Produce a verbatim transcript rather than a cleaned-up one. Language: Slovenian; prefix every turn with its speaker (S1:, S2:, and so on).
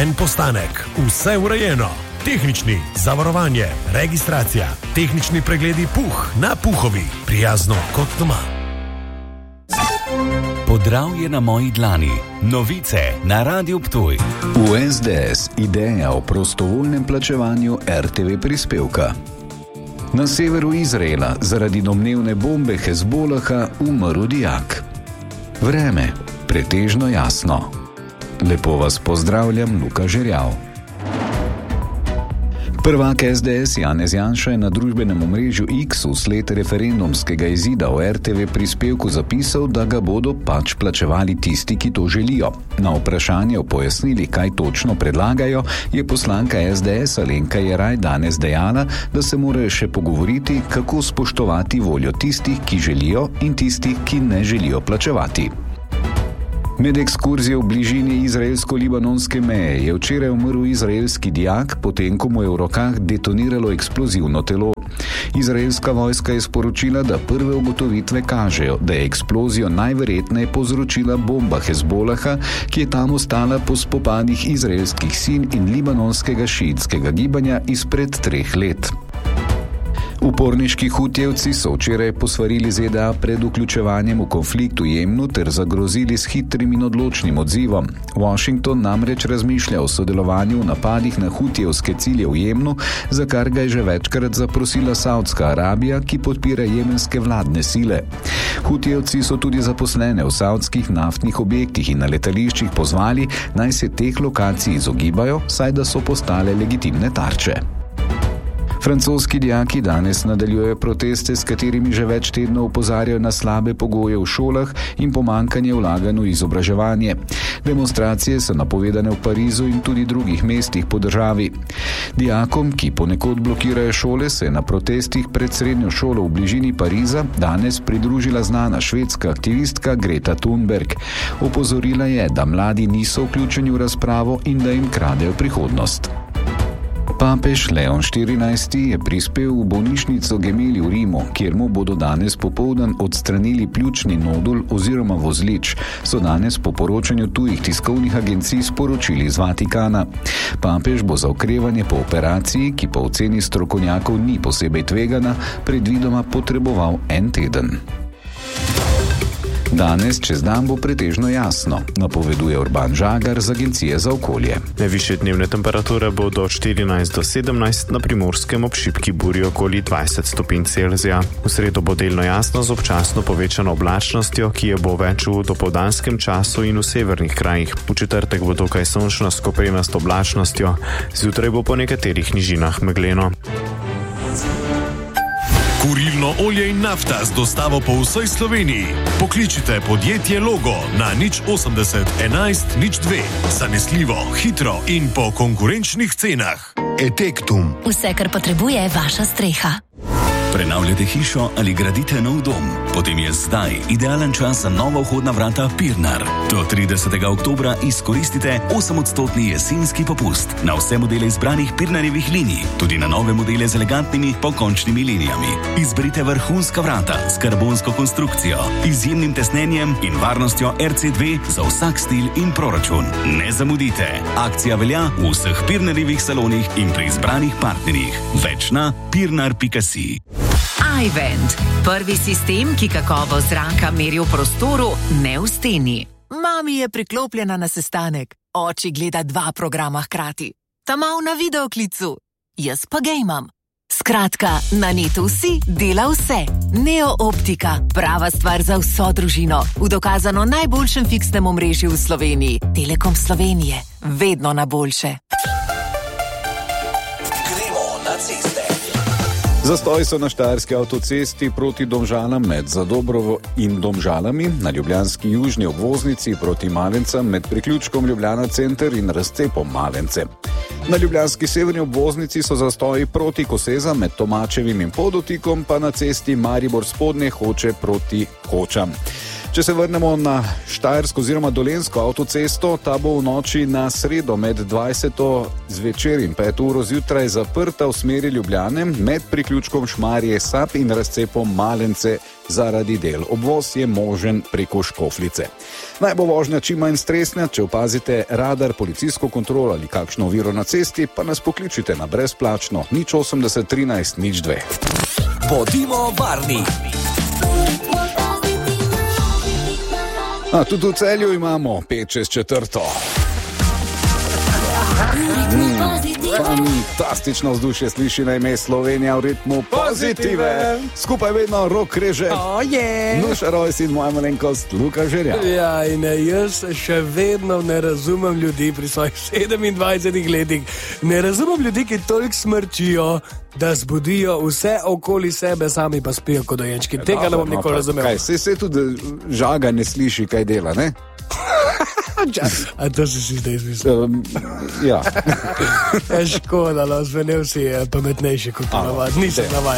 S1: En postanek, vse urejeno. Tehnični, zavarovanje, registracija, tehnični pregledi Puh na Puhovi. Prijazno kot doma.
S2: Podravje na moji dlani. Novice na Radiu Ptuj.
S3: V es de es ideja o prostovoljnem plačevanju er te ve prispevka. Na severu Izraela zaradi domnevne bombe Hezbolaha umrl dijak. Vreme, pretežno jasno. Lepo vas pozdravljam, Luka Žerjav. Prvak es de es Janez Janša je na družbenem omrežju X vsled referendumskega izida o er te ve prispevku zapisal, da ga bodo pač plačevali tisti, ki to želijo. Na vprašanje o pojasnili, kaj točno predlagajo, je poslanka es de es Alenka Jeraj danes dejala, da se morajo še pogovoriti, kako spoštovati voljo tistih, ki želijo, in tistih, ki ne želijo plačevati. Med ekskurzijo v bližini izraelsko-libanonske meje je včeraj umrl izraelski dijak, potem ko mu je v rokah detoniralo eksplozivno telo. Izraelska vojska je sporočila, da prve ugotovitve kažejo, da je eksplozijo najverjetneje povzročila bomba Hezbolaha, ki je tam ostala po spopadih izraelskih sil in libanonskega šiitskega gibanja izpred treh let. Uporniški hutijevci so včeraj posvarili ze de a pred vključevanjem v konflikt v Jemnu ter zagrozili s hitrim in odločnim odzivom. Washington namreč razmišlja o sodelovanju v napadih na hutijevske cilje v Jemnu, za kar ga je že večkrat zaprosila Saudska Arabija, ki podpira jemenske vladne sile. Hutijevci so tudi zaposlene v saudskih naftnih objektih in na letališčih pozvali, naj se teh lokacij izogibajo, saj da so postale legitimne tarče. Francoski dijaki danes nadaljujejo proteste, s katerimi že več tednov opozarjajo na slabe pogoje v šolah in pomanjkanje vlaganj v izobraževanje. Demonstracije so napovedane v Parizu in tudi drugih mestih po državi. Dijakom, ki ponekod blokirajo šole, se je na protestih pred srednjo šolo v bližini Pariza danes pridružila znana švedska aktivistka Greta Thunberg. Opozorila je, da mladi niso vključeni v razpravo in da jim kradejo prihodnost. Papež Leon štirinajsti je prispel v bolnišnico Gemelli v Rimu, kjer mu bodo danes popoldan odstranili pljučni nodul oziroma vozlič, so danes po poročanju tujih tiskovnih agencij sporočili iz Vatikana. Papež bo za okrevanje po operaciji, ki po oceni strokovnjakov ni posebej tvegana, predvidoma potreboval en teden. Danes čez dan bo pretežno jasno, napoveduje Urban Žagar z Agencije za okolje.
S4: Najvišje dnevne temperature bodo od štirinajst do sedemnajst, na Primorskem ob šibki burji okoli dvajset stopinj Celzija. V sredo bo delno jasno z občasno povečano oblačnostjo, ki je bo več v dopoldanskem času in v severnih krajih. V četrtek bo dokaj sončno s koprenasto oblačnostjo, zjutraj bo po nekaterih nižinah megleno.
S1: Kurilno olje in nafta z dostavo po vsej Sloveniji. Pokličite podjetje Logo na nič osemdeset enajst nič dve. Zanesljivo, hitro in po konkurenčnih cenah. Etektum.
S5: Vse, kar potrebuje vaša streha.
S2: Prenavljate hišo ali gradite nov dom? Potem je zdaj idealen čas za nova vhodna vrata Pirnar. Do tridesetega oktobra izkoristite osemodstotni jesenski popust na vse modele izbranih Pirnarjevih linij, tudi na nove modele z elegantnimi pokončnimi linijami. Izberite vrhunska vrata s karbonsko konstrukcijo, izjemnim tesnenjem in varnostjo er ce dve za vsak stil in proračun. Ne zamudite. Akcija velja v vseh Pirnarjevih salonih in pri izbranih partnerjih. Več na pirnar pika si.
S6: iVent. Prvi sistem, ki kakovost zraka meri v prostoru, ne v steni.
S7: Mami je priklopljena na sestanek. Oči gleda dva programa hkrati. Ta mal na videoklicu. Jaz pa gejmam. Skratka, na netu vsi dela vse. Neo Optika. Prava stvar za vso družino. V dokazano najboljšem fiksnem omrežju v Sloveniji. Telekom Slovenije. Vedno na boljše.
S3: Gremo na ceste. Zastoj so na štajerski avtocesti proti Domžalam med Zadobrovo in Domžalami, na ljubljanski južni obvoznici proti Malencem med priključkom Ljubljana center in razcepom Malence. Na ljubljanski severni obvoznici so zastoji proti Kosezam med Tomačevim in Podotikom, pa na cesti Maribor spodnje Hoče proti Hočam. Če se vrnemo na Štajersko oziroma Dolenjsko avtocesto, ta bo v noči na sredo med dvajseto zvečer in peto uro zjutraj zaprta v smeri Ljubljane med priključkom Šmarje Sap in razcepom Malence zaradi del. Obvoz je možen preko Škoflice. Naj bo vožnja čim manj stresna, če opazite radar, policijsko kontrolo ali kakšno oviro na cesti, pa nas pokličite na brezplačno nič osemdeset trinajst nič dve.
S8: Bodimo varni.
S3: A, tudi v Celju imamo pet čez četrto. Mm, fantastično vzdušje sliši na ime Slovenija v ritmu pozitive. Skupaj vedno Rok Reže.
S9: Oh, yeah.
S3: Nuša Rojs in moja malenkost Luka Žerjav.
S9: Ja, in jaz še vedno ne razumem ljudi pri svojih sedemindvajsetih letih. Ne razumem ljudi, ki toliko smrčijo, da zbudijo vse okoli sebe, sami pa spijo kot dojenčki. Tega ne bom
S3: no,
S9: nikoli razumel.
S3: Kaj, se, se tudi Žaga ne sliši, kaj dela, ne?
S9: A to si si zdaj izmislil?
S3: Um, ja.
S9: Škoda, no, zvenel si pametnejši kot navadno. Nisem navajen.